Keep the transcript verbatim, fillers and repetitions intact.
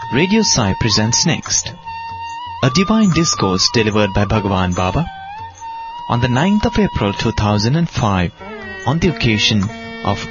Radio Sai presents next a divine discourse delivered by Bhagwan Baba on the ninth of April two thousand five on the occasion